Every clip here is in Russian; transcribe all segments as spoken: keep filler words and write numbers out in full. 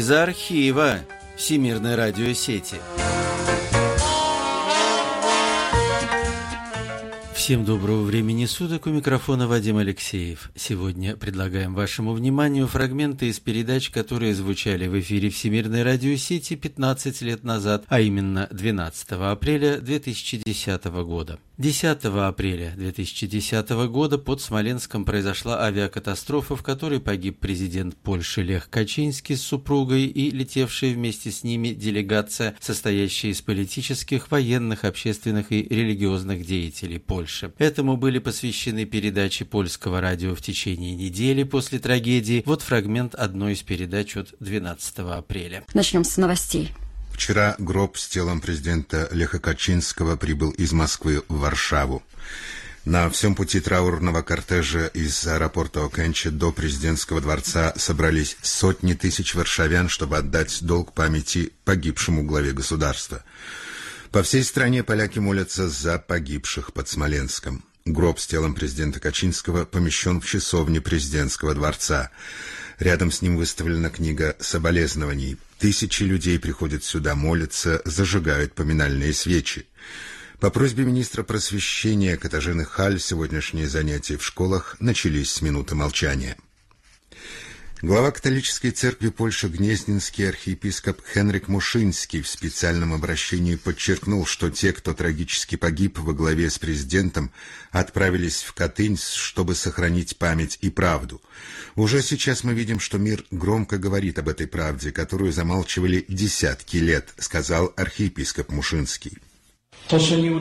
из архива Всемирной радиосети. Всем доброго времени суток, у микрофона Вадим Алексеев. Сегодня предлагаем вашему вниманию фрагменты из передач, которые звучали в эфире Всемирной радиосети пятнадцать лет назад, а именно двенадцатого апреля две тысячи десятого года. десятого апреля две тысячи десятого года под Смоленском произошла авиакатастрофа, в которой погиб президент Польши Лех Качинский с супругой и летевшая вместе с ними делегация, состоящая из политических, военных, общественных и религиозных деятелей Польши. Этому были посвящены передачи польского радио в течение недели после трагедии. Вот фрагмент одной из передач от двенадцатого апреля. Начнем с новостей. Вчера гроб с телом президента Леха Качинского прибыл из Москвы в Варшаву. На всем пути траурного кортежа из аэропорта Окенче до президентского дворца собрались сотни тысяч варшавян, чтобы отдать долг памяти погибшему главе государства. По всей стране поляки молятся за погибших под Смоленском. Гроб с телом президента Качинского помещен в часовне президентского дворца. Рядом с ним выставлена книга соболезнований. Тысячи людей приходят сюда, молятся, зажигают поминальные свечи. По просьбе министра просвещения Катажины Халь сегодняшние занятия в школах начались с минуты молчания. Глава католической церкви Польши Гнезденский архиепископ Хенрик Мушинский в специальном обращении подчеркнул, что те, кто трагически погиб во главе с президентом, отправились в Катынь, чтобы сохранить память и правду. Уже сейчас мы видим, что мир громко говорит об этой правде, которую замалчивали десятки лет, сказал архиепископ Мушинский. То, что не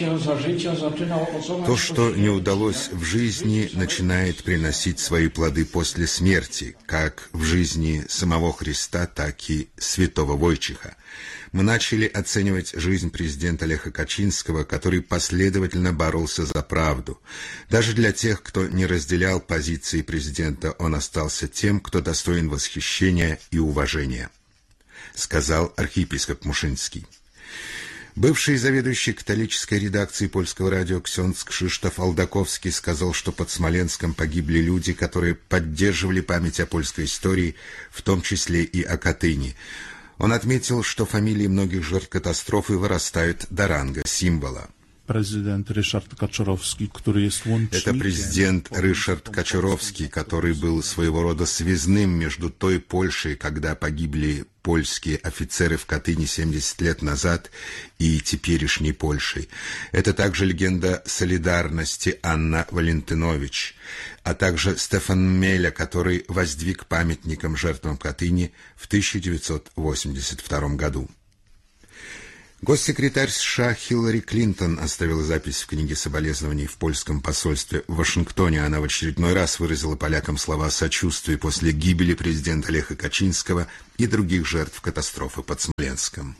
удалось в жизни, начинает приносить свои плоды после смерти, как в жизни самого Христа, так и святого Войчиха. Мы начали оценивать жизнь президента Леха Качинского, который последовательно боролся за правду. Даже для тех, кто не разделял позиции президента, он остался тем, кто достоин восхищения и уважения, сказал архиепископ Мушинский. Бывший заведующий католической редакцией польского радио ксёндз Кшиштоф Алдаковский сказал, что под Смоленском погибли люди, которые поддерживали память о польской истории, в том числе и о Катыни. Он отметил, что фамилии многих жертв катастрофы вырастают до ранга символа. Президент Ришард Качуровский, который есть Это президент Ришард Качуровский, который был своего рода связным между той Польшей, когда погибли польские офицеры в Катыни семьдесят лет назад, и теперешней Польшей. Это также легенда солидарности Анна Валентинович, а также Стефан Меля, который воздвиг памятником жертвам Катыни в тысяча девятьсот восемьдесят втором году. Госсекретарь США Хиллари Клинтон оставила запись в книге соболезнований в польском посольстве в Вашингтоне. Она в очередной раз выразила полякам слова сочувствия после гибели президента Леха Качинского и других жертв катастрофы под Смоленском.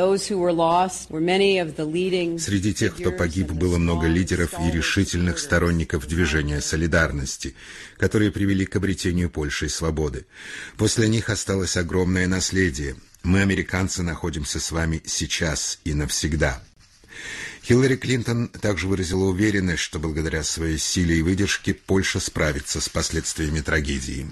Среди тех, кто погиб, было много лидеров и решительных сторонников движения солидарности, которые привели к обретению Польшей свободы. После них осталось огромное наследие. Мы, американцы, находимся с вами сейчас и навсегда. Хиллари Клинтон также выразила уверенность, что благодаря своей силе и выдержке Польша справится с последствиями трагедии.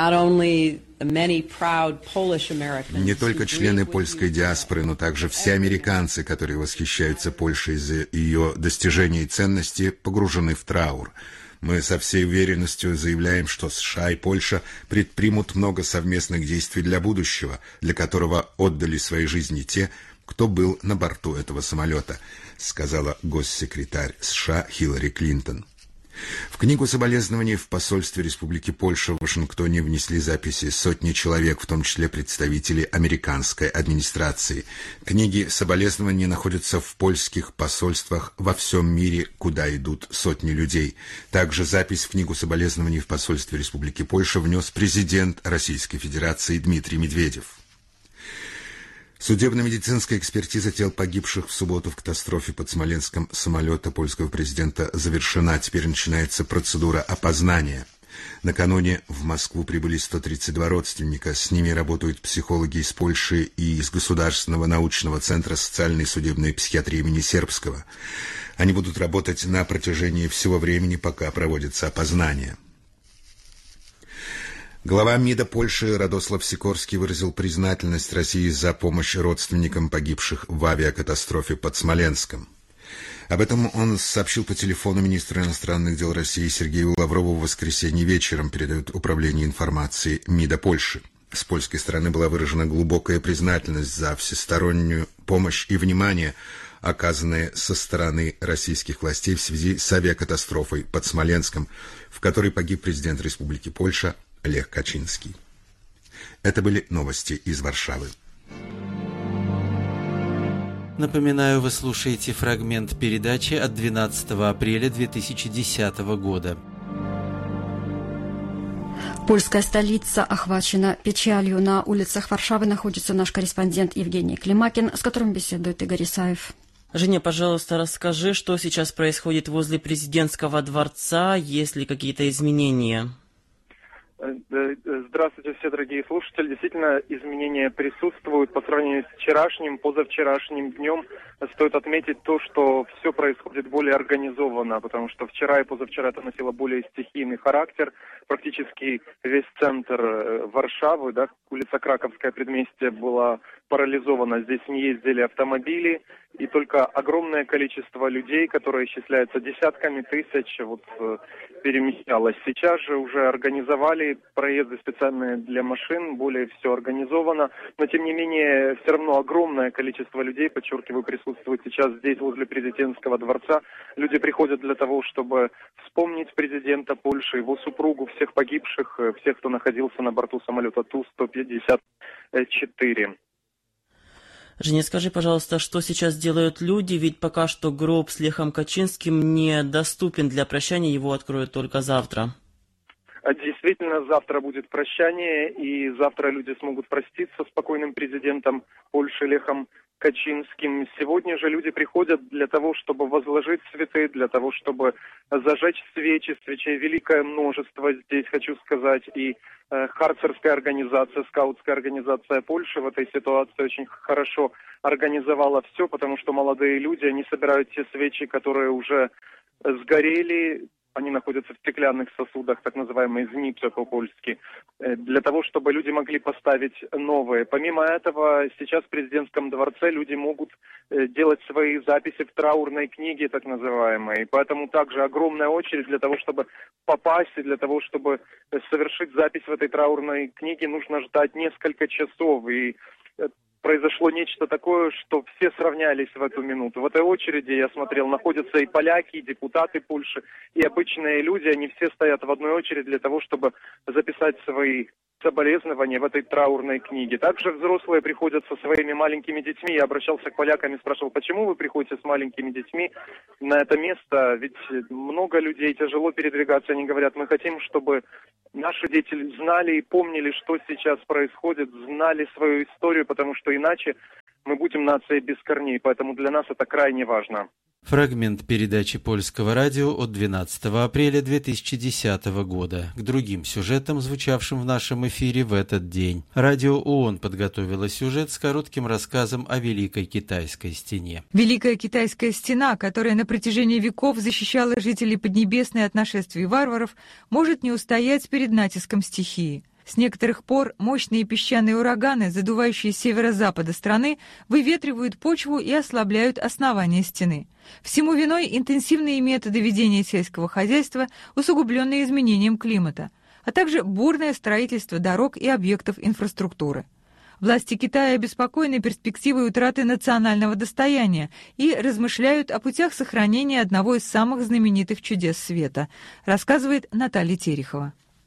Не только члены польской диаспоры, но также все американцы, которые восхищаются Польшей за ее достижения и ценности, погружены в траур. Мы со всей уверенностью заявляем, что США и Польша предпримут много совместных действий для будущего, для которого отдали свои жизни те, кто был на борту этого самолета, сказала госсекретарь США Хиллари Клинтон. В книгу соболезнований в посольстве Республики Польша в Вашингтоне внесли записи сотни человек, в том числе представители американской администрации. Книги соболезнований находятся в польских посольствах во всем мире, куда идут сотни людей. Также запись в книгу соболезнований в посольстве Республики Польша внес президент Российской Федерации Дмитрий Медведев. Судебно-медицинская экспертиза тел погибших в субботу в катастрофе под Смоленском самолета польского президента завершена. Теперь начинается процедура опознания. Накануне в Москву прибыли сто тридцать два родственника. С ними работают психологи из Польши и из Государственного научного центра социальной и судебной психиатрии имени Сербского. Они будут работать на протяжении всего времени, пока проводится опознание. Глава МИДа Польши Радослав Сикорский выразил признательность России за помощь родственникам погибших в авиакатастрофе под Смоленском. Об этом он сообщил по телефону министру иностранных дел России Сергею Лаврову в воскресенье вечером, передает Управление информации МИДа Польши. С польской стороны была выражена глубокая признательность за всестороннюю помощь и внимание, оказанное со стороны российских властей в связи с авиакатастрофой под Смоленском, в которой погиб президент Республики Польша Лех Качинский. Это были новости из Варшавы. Напоминаю, вы слушаете фрагмент передачи от двенадцатого апреля две тысячи десятого года. Польская столица охвачена печалью. На улицах Варшавы находится наш корреспондент Евгений Климакин, с которым беседует Игорь Исаев. Женя, пожалуйста, расскажи, что сейчас происходит возле президентского дворца, есть ли какие-то изменения? Здравствуйте, все дорогие слушатели. Действительно, изменения присутствуют по сравнению с вчерашним, позавчерашним днем. Стоит отметить то, что все происходит более организованно, потому что вчера и позавчера это носило более стихийный характер. Практически весь центр Варшавы, да, улица Краковская, предместье, была парализована. Здесь не ездили автомобили, и только огромное количество людей, которые исчисляются десятками тысяч, вот, перемещалось. Сейчас же уже организовали проезды специальные для машин, более все организовано, но тем не менее все равно огромное количество людей, подчеркиваю, присутствует сейчас здесь, возле президентского дворца. Люди приходят для того, чтобы вспомнить президента Польши, его супругу, всех погибших, всех, кто находился на борту самолета Ту сто пятьдесят четыре. Женя, скажи, пожалуйста, что сейчас делают люди, ведь пока что гроб с Лехом Качинским недоступен для прощания, его откроют только завтра. Действительно, завтра будет прощание, и завтра люди смогут проститься с покойным президентом Польши Лехом Качинским. Сегодня же люди приходят для того, чтобы возложить цветы, для того, чтобы зажечь свечи. Свечей великое множество здесь, хочу сказать, и э, харцерская организация, скаутская организация Польши в этой ситуации очень хорошо организовала все, потому что молодые люди, они собирают те свечи, которые уже сгорели. Они находятся в стеклянных сосудах, так называемые знипсы по-польски, для того, чтобы люди могли поставить новые. Помимо этого, сейчас в президентском дворце люди могут делать свои записи в траурной книге, так называемой. Поэтому также огромная очередь для того, чтобы попасть и для того, чтобы совершить запись в этой траурной книге, нужно ждать несколько часов. И произошло нечто такое, что все сравнялись в эту минуту. В этой очереди, я смотрел, находятся и поляки, и депутаты Польши, и обычные люди. Они все стоят в одной очереди для того, чтобы записать свои соболезнования в этой траурной книге. Также взрослые приходят со своими маленькими детьми. Я обращался к полякам и спрашивал, почему вы приходите с маленькими детьми на это место? Ведь много людей, тяжело передвигаться. Они говорят, мы хотим, чтобы наши дети знали и помнили, что сейчас происходит, знали свою историю, потому что иначе мы будем нацией без корней. Поэтому для нас это крайне важно. Фрагмент передачи Польского радио от двенадцатого апреля две тысячи десятого года. К другим сюжетам, звучавшим в нашем эфире в этот день. Радио ООН подготовило сюжет с коротким рассказом о Великой Китайской стене. Великая Китайская стена, которая на протяжении веков защищала жителей Поднебесной от нашествий варваров, может не устоять перед натиском стихии. С некоторых пор мощные песчаные ураганы, задувающие с северо-запада страны, выветривают почву и ослабляют основание стены. Всему виной интенсивные методы ведения сельского хозяйства, усугубленные изменением климата, а также бурное строительство дорог и объектов инфраструктуры. Власти Китая обеспокоены перспективой утраты национального достояния и размышляют о путях сохранения одного из самых знаменитых чудес света, рассказывает Наталья Терехова.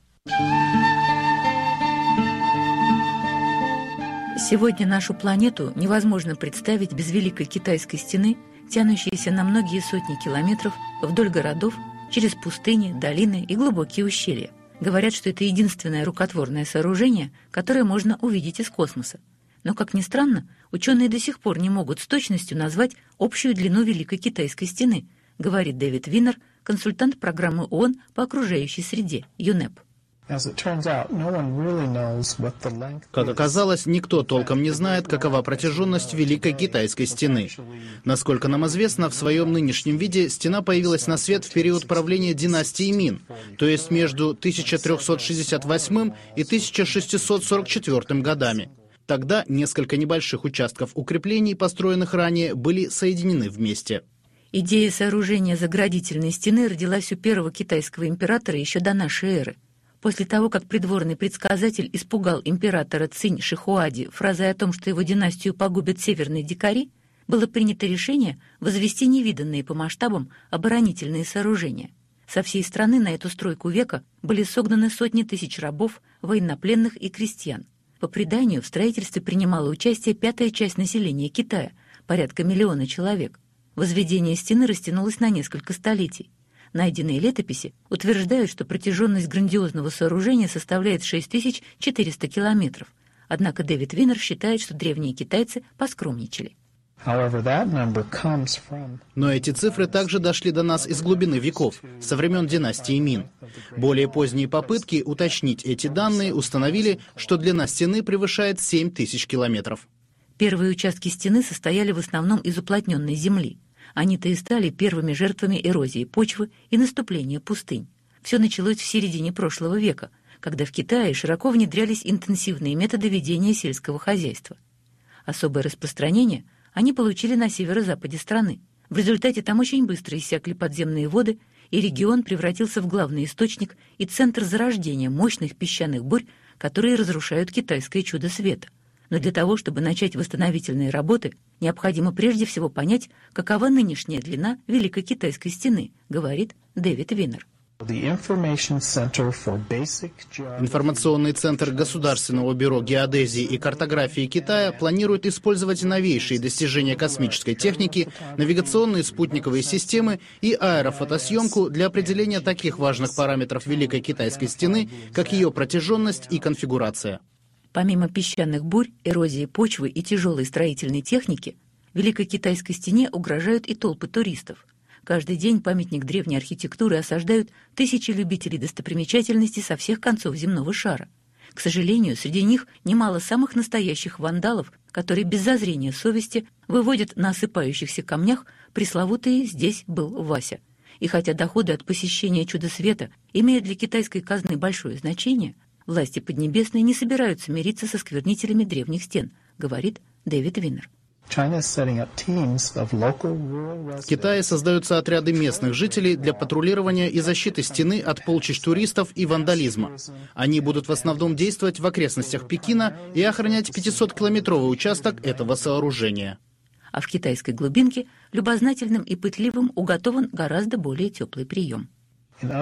Сегодня нашу планету невозможно представить без Великой Китайской стены, тянущейся на многие сотни километров вдоль городов, через пустыни, долины и глубокие ущелья. Говорят, что это единственное рукотворное сооружение, которое можно увидеть из космоса. Но, как ни странно, ученые до сих пор не могут с точностью назвать общую длину Великой Китайской стены, говорит Дэвид Винер, консультант программы ООН по окружающей среде, ЮНЕП. Как оказалось, никто толком не знает, какова протяженность Великой Китайской стены. Насколько нам известно, в своем нынешнем виде стена появилась на свет в период правления династии Мин, то есть между тысяча триста шестьдесят восьмым и тысяча шестьсот сорок четвёртым годами. Тогда несколько небольших участков укреплений, построенных ранее, были соединены вместе. Идея сооружения заградительной стены родилась у первого китайского императора еще до нашей эры. После того, как придворный предсказатель испугал императора Цинь Шихуади фразой о том, что его династию погубят северные дикари, было принято решение возвести невиданные по масштабам оборонительные сооружения. Со всей страны на эту стройку века были согнаны сотни тысяч рабов, военнопленных и крестьян. По преданию, в строительстве принимала участие пятая часть населения Китая, порядка миллиона человек. Возведение стены растянулось на несколько столетий. Найденные летописи утверждают, что протяженность грандиозного сооружения составляет шесть тысяч четыреста километров. Однако Дэвид Винер считает, что древние китайцы поскромничали. Но эти цифры также дошли до нас из глубины веков, со времен династии Мин. Более поздние попытки уточнить эти данные установили, что длина стены превышает семь тысяч километров. Первые участки стены состояли в основном из уплотненной земли. Они-то и стали первыми жертвами эрозии почвы и наступления пустынь. Все началось в середине прошлого века, когда в Китае широко внедрялись интенсивные методы ведения сельского хозяйства. Особое распространение они получили на северо-западе страны. В результате там очень быстро иссякли подземные воды, и регион превратился в главный источник и центр зарождения мощных песчаных бурь, которые разрушают китайское чудо света. Но для того, чтобы начать восстановительные работы, необходимо прежде всего понять, какова нынешняя длина Великой Китайской стены, говорит Дэвид Винер. Информационный центр Государственного бюро геодезии и картографии Китая планирует использовать новейшие достижения космической техники, навигационные спутниковые системы и аэрофотосъемку для определения таких важных параметров Великой Китайской стены, как ее протяженность и конфигурация. Помимо песчаных бурь, эрозии почвы и тяжелой строительной техники, Великой Китайской стене угрожают и толпы туристов. Каждый день памятник древней архитектуры осаждают тысячи любителей достопримечательностей со всех концов земного шара. К сожалению, среди них немало самых настоящих вандалов, которые без зазрения совести выводят на осыпающихся камнях пресловутые «здесь был Вася». И хотя доходы от посещения чуда света имеют для китайской казны большое значение, власти Поднебесной не собираются мириться со сквернителями древних стен, говорит Дэвид Винер. В Китае создаются отряды местных жителей для патрулирования и защиты стены от полчищ туристов и вандализма. Они будут в основном действовать в окрестностях Пекина и охранять пятисоткилометровый участок этого сооружения. А в китайской глубинке любознательным и пытливым уготован гораздо более теплый прием. На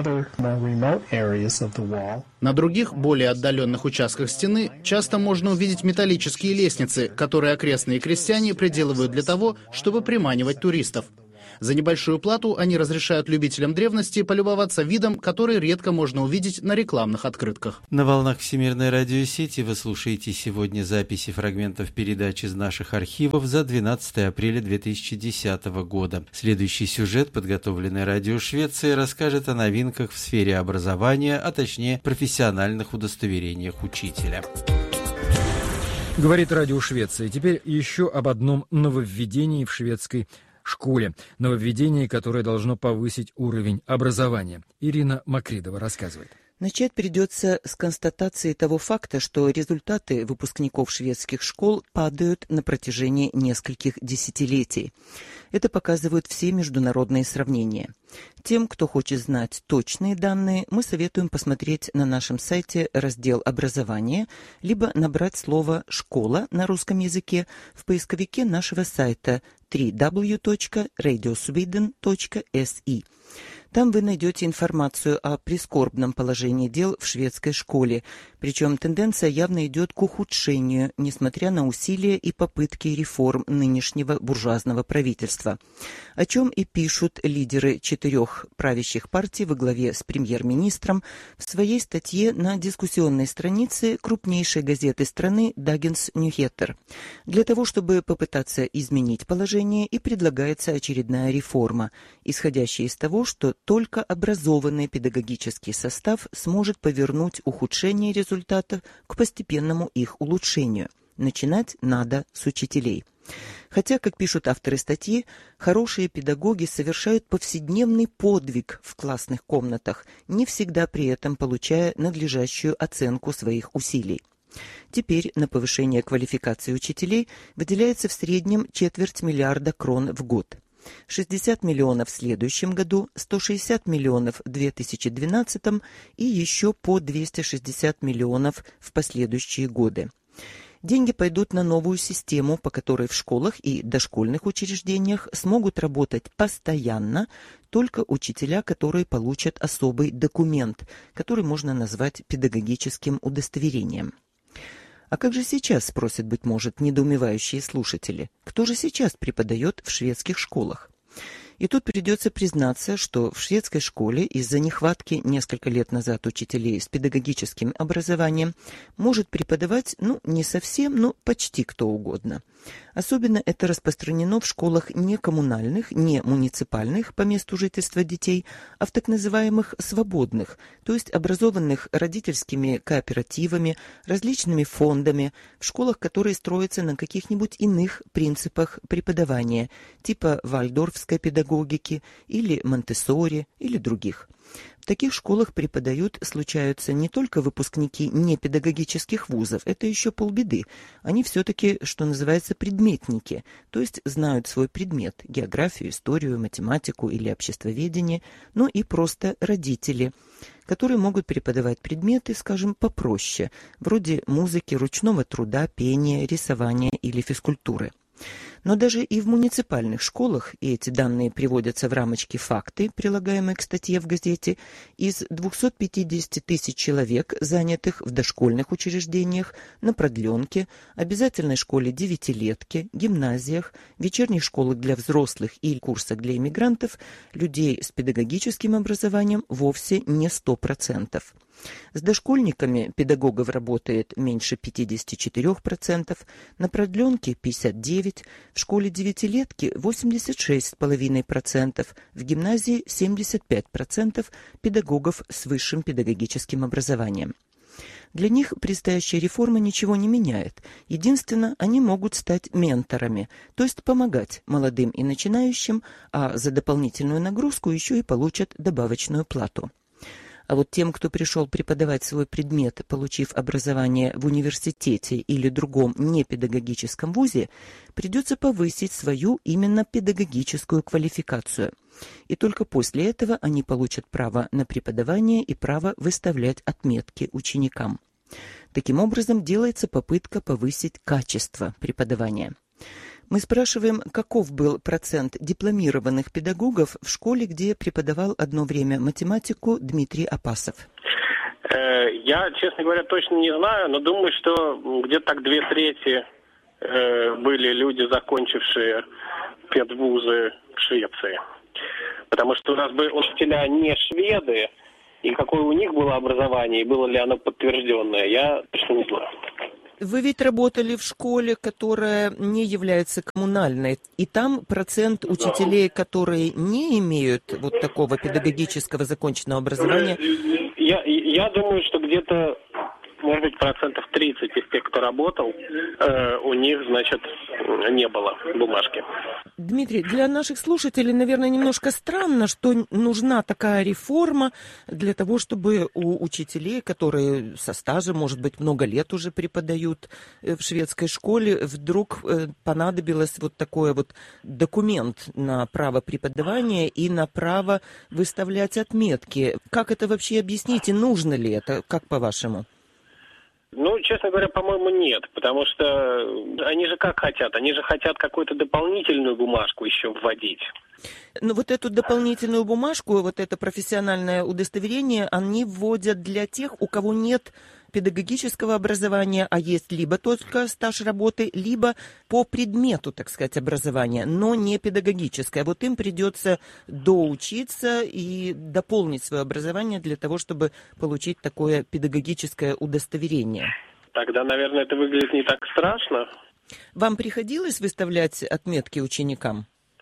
других, более отдаленных участках стены часто можно увидеть металлические лестницы, которые окрестные крестьяне приделывают для того, чтобы приманивать туристов. За небольшую плату они разрешают любителям древности полюбоваться видом, который редко можно увидеть на рекламных открытках. На волнах Всемирной радиосети вы слушаете сегодня записи фрагментов передач из наших архивов за двенадцатое апреля две тысячи десятого года. Следующий сюжет, подготовленный Радио Швеции, расскажет о новинках в сфере образования, а точнее профессиональных удостоверениях учителя. Говорит Радио Швеции. Теперь еще об одном нововведении в шведской школе. Нововведение, которое должно повысить уровень образования. Ирина Макридова рассказывает. Начать придется с констатации того факта, что результаты выпускников шведских школ падают на протяжении нескольких десятилетий. Это показывают все международные сравнения. Тем, кто хочет знать точные данные, мы советуем посмотреть на нашем сайте раздел «Образование», либо набрать слово «школа» на русском языке в поисковике нашего сайта дабл ю дабл ю дабл ю точка радио свиден точка эс и. Там вы найдете информацию о прискорбном положении дел в шведской школе, причем тенденция явно идет к ухудшению, несмотря на усилия и попытки реформ нынешнего буржуазного правительства, о чем и пишут лидеры четырех правящих партий во главе с премьер-министром в своей статье на дискуссионной странице крупнейшей газеты страны «Dagens Nyheter». Для того, чтобы попытаться изменить положение, и предлагается очередная реформа, исходящая из того, что только образованный педагогический состав сможет повернуть ухудшение результатов к постепенному их улучшению. Начинать надо с учителей. Хотя, как пишут авторы статьи, хорошие педагоги совершают повседневный подвиг в классных комнатах, не всегда при этом получая надлежащую оценку своих усилий. Теперь на повышение квалификации учителей выделяется в среднем четверть миллиарда крон в год. шестьдесят миллионов в следующем году, сто шестьдесят миллионов в две тысячи двенадцатом и еще по двести шестьдесят миллионов в последующие годы. Деньги пойдут на новую систему, по которой в школах и дошкольных учреждениях смогут работать постоянно только учителя, которые получат особый документ, который можно назвать педагогическим удостоверением. А как же сейчас, спросят, быть может, недоумевающие слушатели, кто же сейчас преподает в шведских школах? И тут придется признаться, что в шведской школе из-за нехватки несколько лет назад учителей с педагогическим образованием может преподавать, ну, не совсем, но почти кто угодно. Особенно это распространено в школах не коммунальных, не муниципальных по месту жительства детей, а в так называемых свободных, то есть образованных родительскими кооперативами, различными фондами, в школах, которые строятся на каких-нибудь иных принципах преподавания, типа вальдорфской педагогики или монтессори или других. В таких школах преподают, случаются не только выпускники непедагогических вузов, это еще полбеды. Они все-таки, что называется, предметники, то есть знают свой предмет, географию, историю, математику или обществоведение, но и просто родители, которые могут преподавать предметы, скажем, попроще, вроде музыки, ручного труда, пения, рисования или физкультуры. Но даже и в муниципальных школах, и эти данные приводятся в рамочке «Факты», прилагаемые к статье в газете, из двухсот пятидесяти тысяч человек, занятых в дошкольных учреждениях, на продленке, обязательной школе девятилетки, гимназиях, вечерних школах для взрослых и курсах для иммигрантов, людей с педагогическим образованием вовсе не сто процентов. С дошкольниками педагогов работает меньше пятьдесят четыре процента, на продленке пятьдесят девять процентов, в школе девятилетки восемьдесят шесть целых пять десятых процента, в гимназии семьдесят пять процентов педагогов с высшим педагогическим образованием. Для них предстоящая реформа ничего не меняет. Единственное, они могут стать менторами, то есть помогать молодым и начинающим, а за дополнительную нагрузку еще и получат добавочную плату. А вот тем, кто пришел преподавать свой предмет, получив образование в университете или другом непедагогическом вузе, придется повысить свою именно педагогическую квалификацию. И только после этого они получат право на преподавание и право выставлять отметки ученикам. Таким образом, делается попытка повысить качество преподавания. Мы спрашиваем, каков был процент дипломированных педагогов в школе, где преподавал одно время математику Дмитрий Апасов. Я, честно говоря, точно не знаю, но думаю, что где-то так две трети были люди, закончившие педвузы в Швеции. Потому что у нас были учителя не шведы, и какое у них было образование, и было ли оно подтвержденное, я точно не знаю. Вы ведь работали в школе, которая не является коммунальной, и там процент учителей, которые не имеют вот такого педагогического законченного образования... Я, я думаю, что где-то, может быть, процентов тридцать из тех, кто работал, э, у них, значит, не было бумажки. Дмитрий, для наших слушателей, наверное, немножко странно, что нужна такая реформа для того, чтобы у учителей, которые со стажем, может быть, много лет уже преподают в шведской школе, вдруг понадобилось вот такой вот документ на право преподавания и на право выставлять отметки. Как это вообще объяснить и нужно ли это, как по-вашему? Ну, честно говоря, по-моему, нет, потому что они же как хотят? Они же хотят какую-то дополнительную бумажку еще вводить. Но вот эту дополнительную бумажку, вот это профессиональное удостоверение, они вводят для тех, у кого нет педагогического образования, а есть либо только стаж работы, либо по предмету, так сказать, образования, но не педагогическое. Вот им придется доучиться и дополнить свое образование для того, чтобы получить такое педагогическое удостоверение. Тогда, наверное, это выглядит не так страшно. Вам приходилось выставлять отметки ученикам?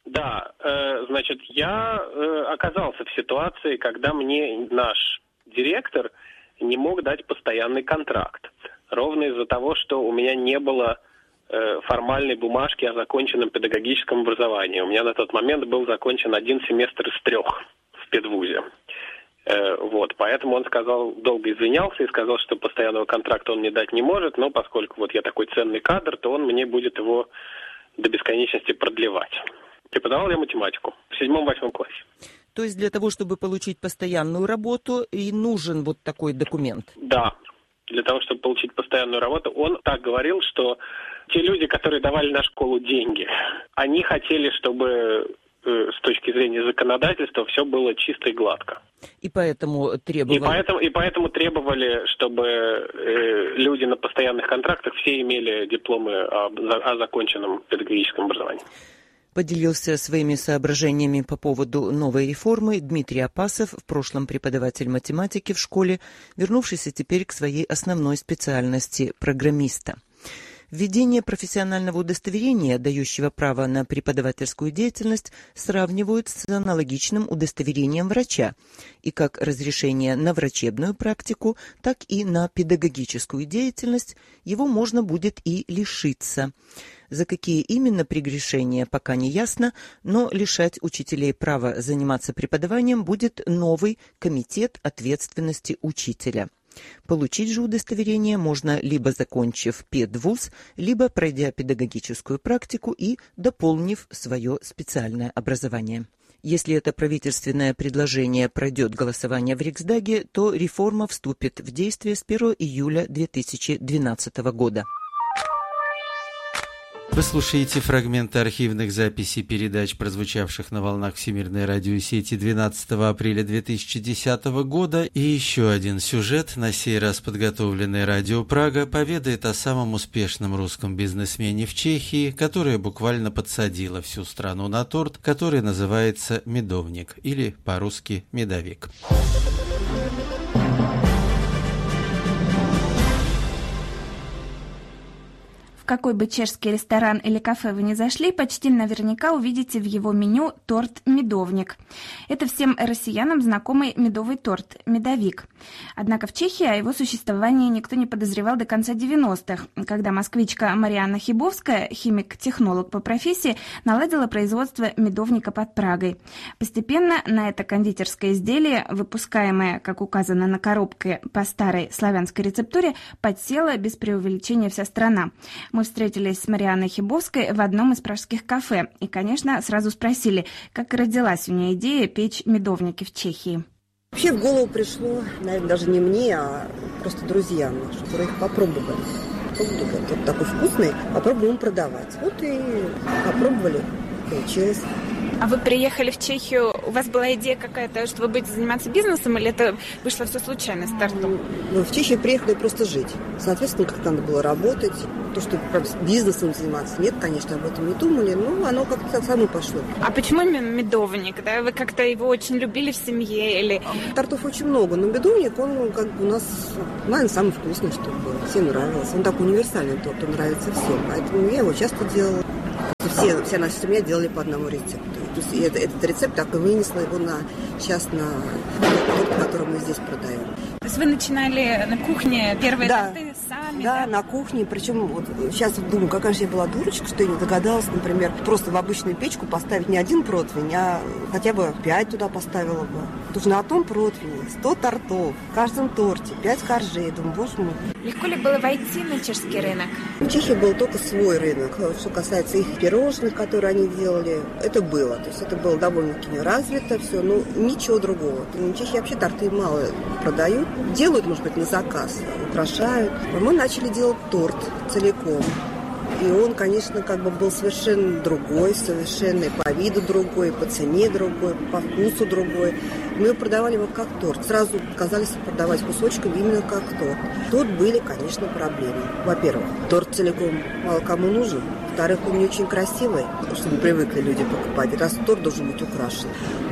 Да, э, значит, я э, оказался в ситуации, когда мне наш директор не мог дать постоянный контракт. Ровно из-за того, что у меня не было э, формальной бумажки о законченном педагогическом образовании. У меня на тот момент был закончен один семестр из трех в педвузе. Э, вот, поэтому он сказал, долго извинялся и сказал, что постоянного контракта он мне дать не может, но поскольку вот я такой ценный кадр, то он мне будет его до бесконечности продлевать. Преподавал я математику в седьмом-восьмом классе. То есть для того, чтобы получить постоянную работу, и нужен вот такой документ? Да. Для того, чтобы получить постоянную работу, он так говорил, что те люди, которые давали на школу деньги, они хотели, чтобы э, с точки зрения законодательства все было чисто и гладко. И поэтому требовали... И поэтому, и поэтому требовали, чтобы э, люди на постоянных контрактах все имели дипломы о, о законченном педагогическом образовании. Поделился своими соображениями по поводу новой реформы Дмитрий Апасов, в прошлом преподаватель математики в школе, вернувшийся теперь к своей основной специальности программиста. Введение профессионального удостоверения, дающего право на преподавательскую деятельность, сравнивают с аналогичным удостоверением врача, и как разрешение на врачебную практику, так и на педагогическую деятельность его можно будет и лишиться. За какие именно прегрешения, пока не ясно, но лишать учителей права заниматься преподаванием будет новый комитет ответственности учителя. Получить же удостоверение можно либо закончив педвуз, либо пройдя педагогическую практику и дополнив свое специальное образование. Если это правительственное предложение пройдет голосование в Риксдаге, то реформа вступит в действие с первого июля две тысячи двенадцатого года. Вы слушаете фрагменты архивных записей передач, прозвучавших на волнах Всемирной радиосети двенадцатого апреля две тысячи десятого года. И еще один сюжет, на сей раз подготовленный Радио Прага, поведает о самом успешном русском бизнесмене в Чехии, которая буквально подсадила всю страну на торт, который называется «медовник» или по-русски «медовик». В какой бы чешский ресторан или кафе вы ни зашли, почти наверняка увидите в его меню торт «медовник». Это всем россиянам знакомый медовый торт «медовик». Однако в Чехии о его существовании никто не подозревал до конца девяностых, когда москвичка Марианна Хибовская, химик-технолог по профессии, наладила производство медовника под Прагой. Постепенно на это кондитерское изделие, выпускаемое, как указано на коробке, по старой славянской рецептуре, подсела без преувеличения вся страна. Мы встретились с Марианной Хибовской в одном из пражских кафе и, конечно, сразу спросили, как родилась у нее идея печь медовники в Чехии. Вообще в голову пришло, наверное, даже не мне, а просто друзьям нашим, которые их попробовали. Попробовали, вот такой вкусный, попробуем продавать. Вот и попробовали, получилось. А вы приехали в Чехию, у вас была идея какая-то, что вы будете заниматься бизнесом, или это вышло все случайно, стартом? Ну, в Чехию приехали просто жить. Соответственно, как надо было работать. То, что бизнесом заниматься, нет, конечно, об этом не думали, но оно как-то само пошло. А почему именно медовник? Да? Вы как-то его очень любили в семье? Или... Тортов очень много, но медовник, он как бы у нас, наверное, самый вкусный, что был. Всем нравился. Он такой универсальный торт, он нравится всем. Поэтому я его часто делала. Все, вся наша семья делали по одному рецепту. То есть это, этот рецепт так и вынесла его на, сейчас на торт, который мы здесь продаем. То есть вы начинали на кухне первые да. торты сами? Да, да, на кухне. Причем вот сейчас вот думаю, какая же я была дурочка, что я не догадалась, например, просто в обычную печку поставить не один противень, а хотя бы пять туда поставила бы. Потому что на одном противне сто тортов, в каждом торте пять коржей. Думаю, боже мой. Легко ли было войти на чешский рынок? В Чехии был только свой рынок. Что касается их пирожных, которые они делали, это было. То есть это было довольно-таки развито все, но ничего другого. В Чехии вообще торты мало продают. Делают, может быть, на заказ, украшают. Мы начали делать торт целиком. И он, конечно, как бы был совершенно другой, совершенно и по виду другой, по цене другой, по вкусу другой. Мы его продавали его как торт. Сразу отказались продавать кусочками именно как торт. Тут были, конечно, проблемы. Во-первых, торт целиком мало кому нужен. Во-вторых, он не очень красивый, чтобы привыкли люди покупать. Раз торт должен быть украшен.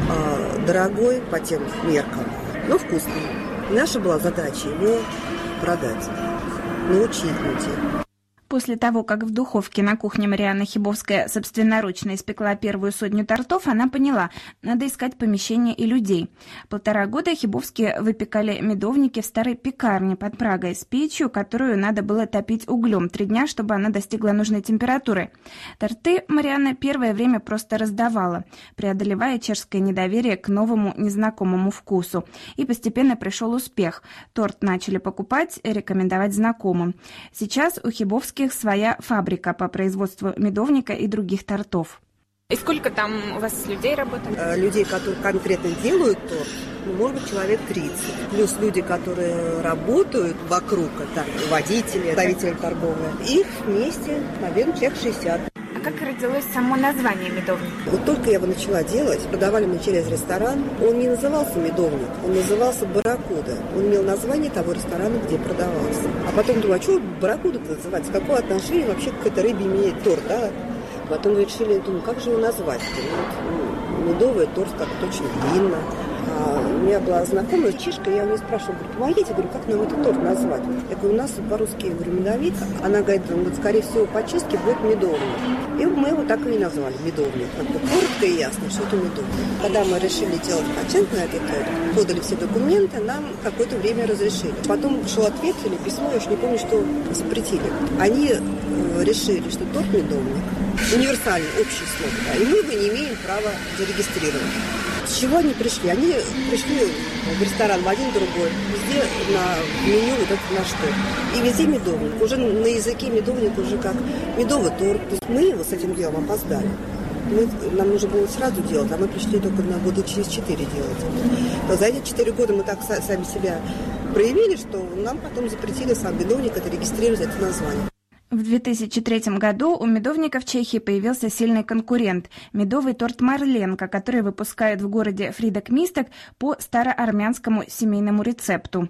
А дорогой по тем меркам, но вкусный. Наша была задача его продать, научить людей. После того, как в духовке на кухне Марианна Хибовская собственноручно испекла первую сотню тортов, она поняла, надо искать помещение и людей. Полтора года Хибовские выпекали медовники в старой пекарне под Прагой с печью, которую надо было топить углем три дня, чтобы она достигла нужной температуры. Торты Марианна первое время просто раздавала, преодолевая чешское недоверие к новому незнакомому вкусу. И постепенно пришел успех. Торт начали покупать, рекомендовать знакомым. Сейчас у Хибовских своя фабрика по производству медовника и других тортов. И сколько там у вас людей работает? Людей, которые конкретно делают торт, ну, может быть, человек тридцать. Плюс люди, которые работают вокруг, это водители, представители торговые. Их вместе, наверное, человек шестьдесят. А как родилось само название медовник? Вот только я его начала делать, продавали мы через ресторан. Он не назывался медовник, он назывался барракуда. Он имел название того ресторана, где продавался. А потом думаю, а что барракуда называется? Какое отношение вообще к этой рыбе имеет торт, да? Потом решили, думаю, как же его назвать? Вот, медовый торт как-то очень длинно. А у меня была знакомая чешка, я у нее спрашивала, говорю, помогите, говорю, как нам этот торт назвать? Я говорю, у нас по-русски, я говорю, медовик. Она говорит, вот, скорее всего, по-чешски будет медовник. И мы его так и назвали, медовник. Как бы коротко и ясно, что это медовник. Когда мы решили делать патент на этот торт, подали все документы, нам какое-то время разрешили. Потом шел ответ или письмо, я уж не помню, что запретили. Они э, решили, что торт медовник универсальный, общий слог, да, и мы его не имеем права зарегистрировать. С чего они пришли? Они пришли в ресторан в один другой, везде на меню вот это наш торт. И везде медовник. Уже на языке медовник уже как медовый торт. То есть мы его с этим делом опоздали. Мы, нам нужно было сразу делать, а мы пришли только на года через четыре делать. Но за эти четыре года мы так сами себя проявили, что нам потом запретили сам медовник это регистрировать, это название. В две тысячи третьем году у медовника в Чехии появился сильный конкурент – медовый торт «Марленка», который выпускают в городе Фридек Мистек по староармянскому семейному рецепту.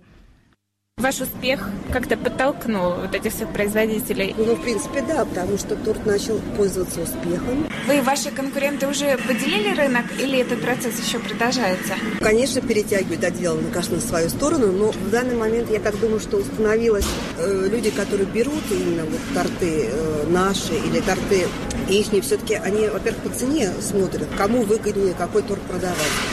Ваш успех как-то подтолкнул вот этих всех производителей? Ну, в принципе, да, потому что торт начал пользоваться успехом. Вы и ваши конкуренты уже поделили рынок или этот процесс еще продолжается? Конечно, перетягивают доделано, конечно, на свою сторону, но в данный момент я так думаю, что установилось э, люди, которые берут именно вот торты э, наши или торты ихние, все-таки они, во-первых, по цене смотрят, кому выгоднее какой торт продавать.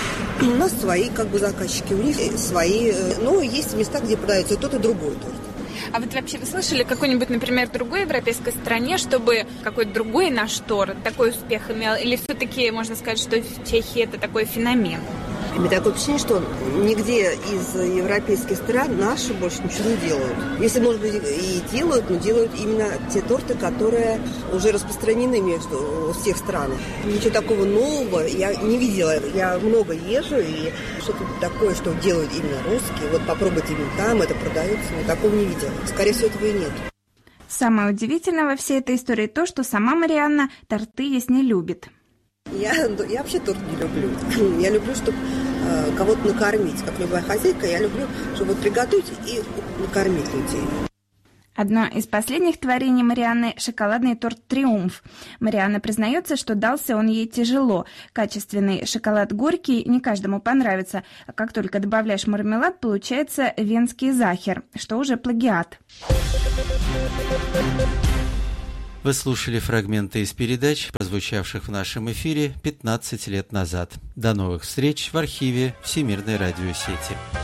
У нас свои как бы заказчики, у них свои, но есть места, где продается тот и другой торт. А вот вообще вы слышали какой-нибудь, например, другой европейской стране, чтобы какой-то другой наш торт такой успех имел? Или все-таки можно сказать, что в Чехии это такой феномен? У меня такое впечатление, что нигде из европейских стран наши больше ничего не делают. Если, может быть, и делают, но делают именно те торты, которые уже распространены между всех странах. Ничего такого нового я не видела. Я много езжу, и что-то такое, что делают именно русские. Вот попробуйте именно там, это продается. Но такого не видела. Скорее всего, этого и нет. Самое удивительное во всей этой истории то, что сама Марианна торты есть не любит. Я, я вообще торт не люблю. Я люблю, чтобы э, кого-то накормить. Как любая хозяйка, я люблю, чтобы приготовить и накормить людей. Одно из последних творений Марианны – шоколадный торт «Триумф». Марианна признается, что дался он ей тяжело. Качественный шоколад горький не каждому понравится. А как только добавляешь мармелад, получается венский захер, что уже плагиат. Вы слушали фрагменты из передач, прозвучавших в нашем эфире пятнадцать лет назад. До новых встреч в архиве Всемирной радиосети.